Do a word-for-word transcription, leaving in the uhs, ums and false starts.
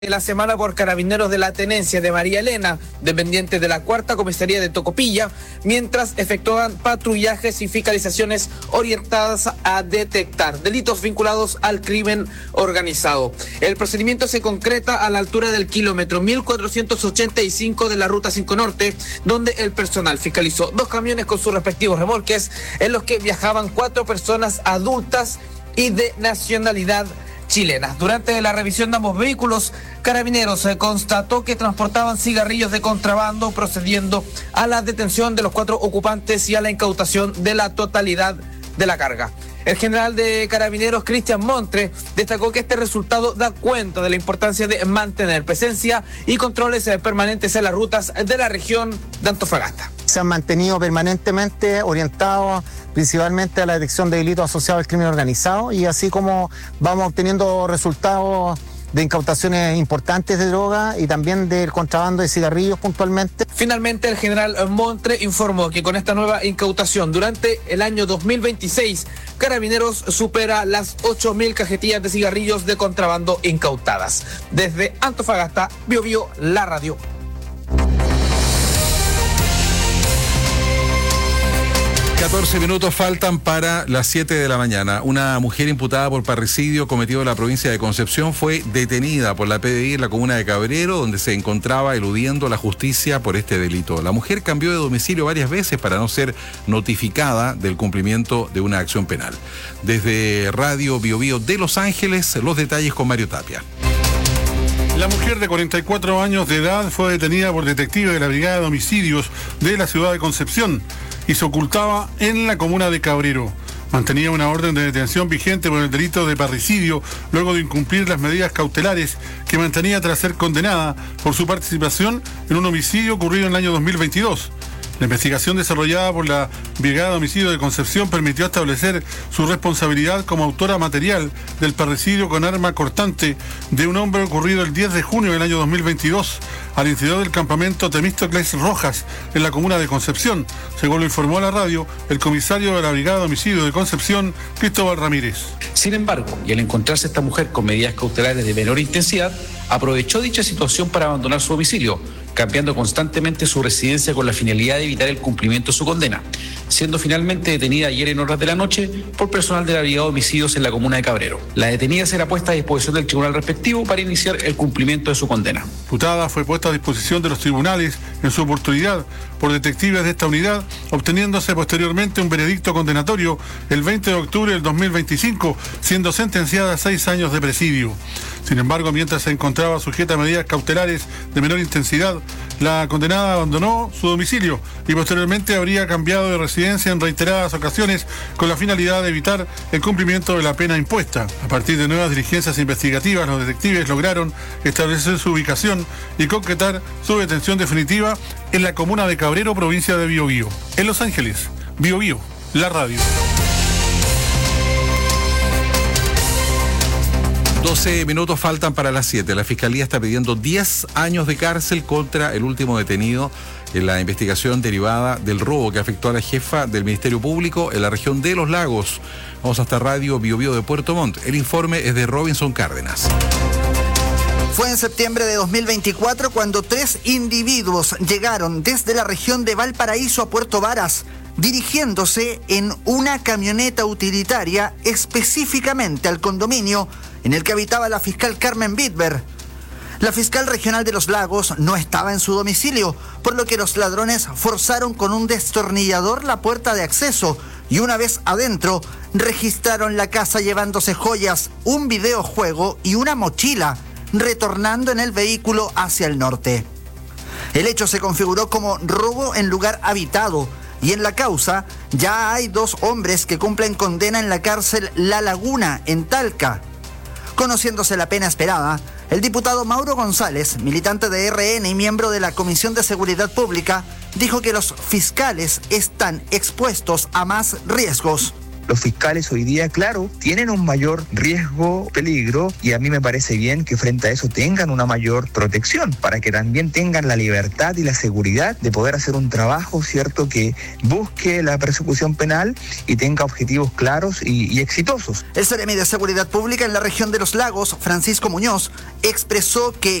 la semana por carabineros de la tenencia de María Elena, dependientes de la cuarta comisaría de Tocopilla, mientras efectuaban patrullajes y fiscalizaciones orientadas a detectar delitos vinculados al crimen organizado. El procedimiento se concreta a la altura del kilómetro mil cuatrocientos ochenta y cinco de la ruta cinco Norte, donde el personal fiscalizó dos camiones con sus respectivos remolques, en los que viajaban cuatro personas adultas y de nacionalidad chilena. Durante la revisión de ambos vehículos, Carabineros eh, constató que transportaban cigarrillos de contrabando, procediendo a la detención de los cuatro ocupantes y a la incautación de la totalidad de la carga. El general de Carabineros, Cristian Montre, destacó que este resultado da cuenta de la importancia de mantener presencia y controles eh, permanentes en las rutas de la región de Antofagasta. Se han mantenido permanentemente orientados principalmente a la detección de delitos asociados al crimen organizado, y así como vamos obteniendo resultados de incautaciones importantes de droga y también del contrabando de cigarrillos puntualmente. Finalmente, el general Montre informó que con esta nueva incautación durante el año dos mil veintiséis, Carabineros supera las ocho mil cajetillas de cigarrillos de contrabando incautadas. Desde Antofagasta, Bio Bio, la radio. catorce minutos faltan para las siete de la mañana. Una mujer imputada por parricidio cometido en la provincia de Concepción fue detenida por la P D I en la comuna de Cabrero, donde se encontraba eludiendo la justicia por este delito. La mujer cambió de domicilio varias veces para no ser notificada del cumplimiento de una acción penal. Desde Radio Bio Bio de Los Ángeles, los detalles con Mario Tapia. La mujer de cuarenta y cuatro años de edad fue detenida por detectives de la Brigada de Homicidios de la ciudad de Concepción y se ocultaba en la comuna de Cabrero. Mantenía una orden de detención vigente por el delito de parricidio luego de incumplir las medidas cautelares que mantenía tras ser condenada por su participación en un homicidio ocurrido en el año dos mil veintidós. La investigación desarrollada por la Brigada de Homicidio de Concepción permitió establecer su responsabilidad como autora material del parricidio con arma cortante de un hombre ocurrido el diez de junio del año dos mil veintidós al interior del campamento Temístocles Rojas en la comuna de Concepción, según lo informó a la radio el comisario de la Brigada de Homicidio de Concepción, Cristóbal Ramírez. Sin embargo, y al encontrarse esta mujer con medidas cautelares de menor intensidad, aprovechó dicha situación para abandonar su domicilio, cambiando constantemente su residencia con la finalidad de evitar el cumplimiento de su condena, siendo finalmente detenida ayer en horas de la noche por personal de la Brigada de Homicidios en la comuna de Cabrero. La detenida será puesta a disposición del tribunal respectivo para iniciar el cumplimiento de su condena. Imputada fue puesta a disposición de los tribunales en su oportunidad por detectives de esta unidad, obteniéndose posteriormente un veredicto condenatorio el veinte de octubre del dos mil veinticinco, siendo sentenciada a seis años de presidio. Sin embargo, mientras se encontraba sujeta a medidas cautelares de menor intensidad, la condenada abandonó su domicilio y posteriormente habría cambiado de residencia en reiteradas ocasiones con la finalidad de evitar el cumplimiento de la pena impuesta. A partir de nuevas diligencias investigativas, los detectives lograron establecer su ubicación y concretar su detención definitiva en la comuna de Cabrero, provincia de Bio Bio. En Los Ángeles, Bio Bio, la radio. doce minutos faltan para las siete. La Fiscalía está pidiendo diez años de cárcel contra el último detenido en la investigación derivada del robo que afectó a la jefa del Ministerio Público en la región de Los Lagos. Vamos hasta Radio Bio Bio de Puerto Montt. El informe es de Robinson Cárdenas. Fue en septiembre de dos mil veinticuatro cuando tres individuos llegaron desde la región de Valparaíso a Puerto Varas, dirigiéndose en una camioneta utilitaria específicamente al condominio en el que habitaba la fiscal Carmen Bitber. La fiscal regional de Los Lagos no estaba en su domicilio, por lo que los ladrones forzaron con un destornillador la puerta de acceso y una vez adentro registraron la casa llevándose joyas, un videojuego y una mochila, retornando en el vehículo hacia el norte. El hecho se configuró como robo en lugar habitado y en la causa ya hay dos hombres que cumplen condena en la cárcel La Laguna, en Talca. Conociéndose la pena esperada, el diputado Mauro González, militante de R N y miembro de la Comisión de Seguridad Pública, dijo que los fiscales están expuestos a más riesgos. Los fiscales hoy día, claro, tienen un mayor riesgo, peligro, y a mí me parece bien que frente a eso tengan una mayor protección, para que también tengan la libertad y la seguridad de poder hacer un trabajo, ¿cierto?, que busque la persecución penal y tenga objetivos claros y, y exitosos. El Seremi de Seguridad Pública en la región de Los Lagos, Francisco Muñoz, expresó que